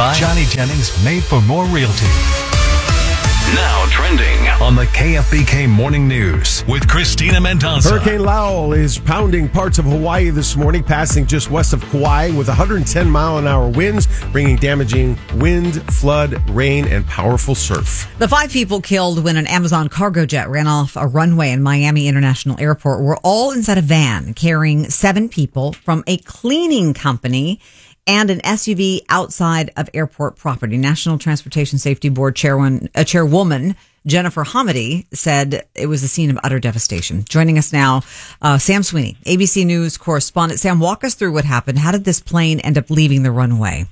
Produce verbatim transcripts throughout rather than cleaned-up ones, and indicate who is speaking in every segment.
Speaker 1: by Johnny Jennings, Made for More Realty.
Speaker 2: Now trending
Speaker 1: On the K F B K Morning News with Christina Mendoza.
Speaker 3: Hurricane Lowell is pounding parts of Hawaii this morning, passing just west of Kauai with one hundred ten mile an hour winds, bringing damaging wind, flood, rain, and powerful surf.
Speaker 4: The five people killed when an Amazon cargo jet ran off a runway in Miami International Airport were all inside a van carrying seven people from a cleaning company and an S U V outside of airport property. National Transportation Safety Board chairwoman, uh, chairwoman Jennifer Hamady said it was a scene of utter devastation. Joining us now, uh, Sam Sweeney, A B C News correspondent. Sam, walk us through what happened. How did this plane end up leaving the runway?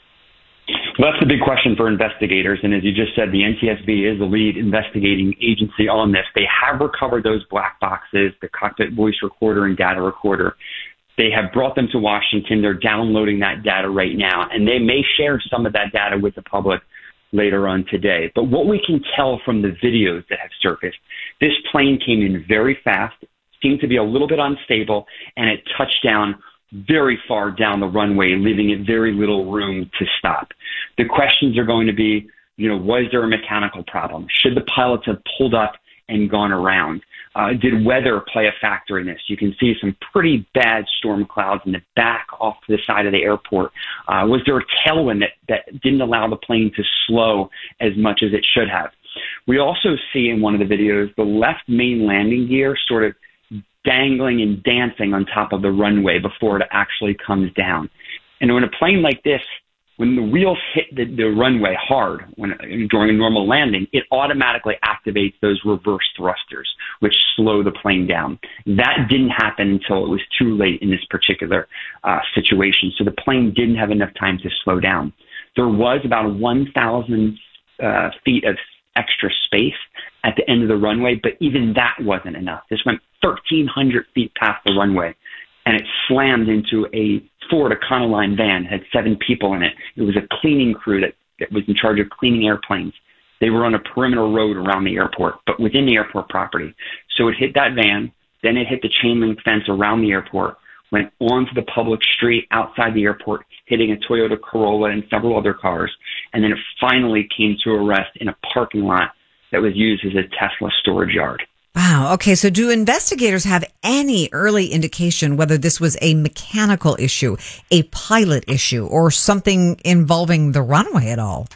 Speaker 5: Well, that's the big question for investigators. And as you just said, the N T S B is the lead investigating agency on this. They have recovered those black boxes, the cockpit voice recorder and data recorder. They have brought them to Washington. They're downloading that data right now, and they may share some of that data with the public later on today. But what we can tell from the videos that have surfaced, this plane came in very fast, seemed to be a little bit unstable, and it touched down very far down the runway, leaving it very little room to stop. The questions are going to be, you know, was there a mechanical problem? Should the pilots have pulled up and gone around? Uh, did weather play a factor in this? You can see some pretty bad storm clouds in the back off to the side of the airport. Uh, was there a tailwind that, that didn't allow the plane to slow as much as it should have? We also see in one of the videos the left main landing gear sort of dangling and dancing on top of the runway before it actually comes down. And when a plane like this, when the wheels hit the, the runway hard when during a normal landing, it automatically activates those reverse thrusters, which slow the plane down. That didn't happen until it was too late in this particular uh, situation. So the plane didn't have enough time to slow down. There was about one thousand uh, feet of extra space at the end of the runway, but even that wasn't enough. This went thirteen hundred feet past the runway, and it slammed into a Ford Econoline van, had seven people in it. It was a cleaning crew that, that was in charge of cleaning airplanes. They were on a perimeter road around the airport, but within the airport property. So it hit that van, then it hit the chain link fence around the airport, went onto the public street outside the airport, hitting a Toyota Corolla and several other cars, and then it finally came to a rest in a parking lot that was used as a Tesla storage yard.
Speaker 4: Wow. Okay. So do investigators have any early indication whether this was a mechanical issue, a pilot issue, or something involving the runway at all?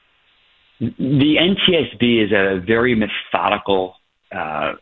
Speaker 5: The N T S B is a very methodical uh,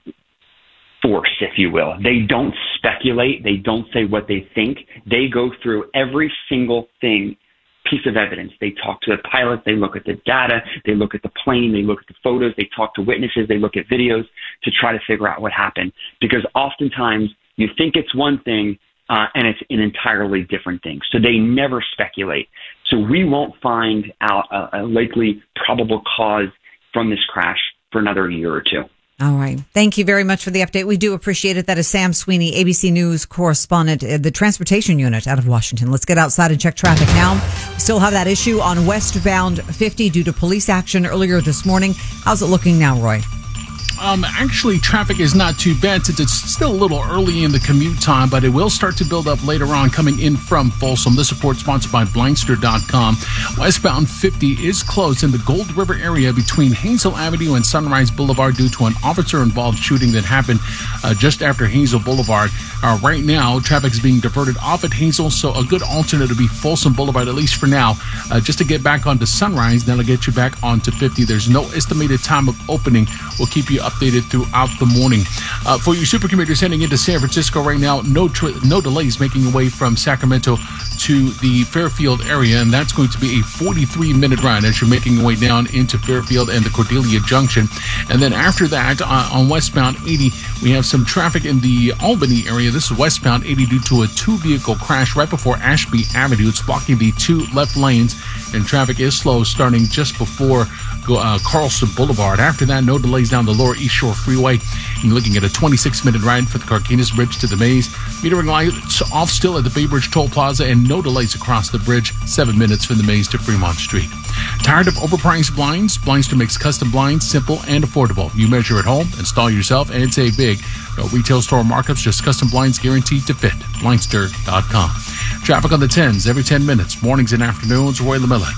Speaker 5: force, if you will. They don't speculate. They don't say what they think. They go through every single thing. Piece of evidence. They talk to the pilot, they look at the data, they look at the plane, they look at the photos, they talk to witnesses, they look at videos to try to figure out what happened. Because oftentimes you think it's one thing uh, and it's an entirely different thing. So they never speculate. So we won't find out a, a likely probable cause from this crash for another year or two.
Speaker 4: All right. Thank you very much for the update. We do appreciate it. That is Sam Sweeney, A B C News correspondent at the Transportation Unit out of Washington. Let's get outside and check traffic now. We still have that issue on westbound fifty due to police action earlier this morning. How's it looking now, Roy?
Speaker 6: Um, actually, traffic is not too bad since it's still a little early in the commute time, but it will start to build up later on coming in from Folsom. This report sponsored by Blindster dot com. Westbound fifty is closed in the Gold River area between Hazel Avenue and Sunrise Boulevard due to an officer-involved shooting that happened uh, just after Hazel Boulevard. Uh, right now, traffic is being diverted off at Hazel, so a good alternate would be Folsom Boulevard, at least for now. Uh, just to get back onto Sunrise, that'll get you back onto fifty. There's no estimated time of opening. We'll keep you updated throughout the morning. Uh, for you supercommuters heading into San Francisco right now, no tr- no delays making your way from Sacramento to the Fairfield area, and that's going to be a forty-three minute ride as you're making your way down into Fairfield and the Cordelia Junction. And then after that, uh, on westbound eighty, we have some traffic in the Albany area. This is westbound eighty due to a two-vehicle crash right before Ashby Avenue. It's blocking the two left lanes, and traffic is slow starting just before uh, Carlson Boulevard. After that, no delays down the Lower East Shore Freeway. You're looking at a twenty-six minute ride for the Carquinez Bridge to the Maze. Metering lights off still at the Bay Bridge Toll Plaza, and no delays across the bridge. Seven minutes from the Maze to Fremont Street. Tired of overpriced blinds? Blindster makes custom blinds simple and affordable. You measure at home, install yourself, and save big. No retail store markups, just custom blinds guaranteed to fit. Blindster dot com. Traffic on the tens every ten minutes, mornings and afternoons. Roy LaMilla.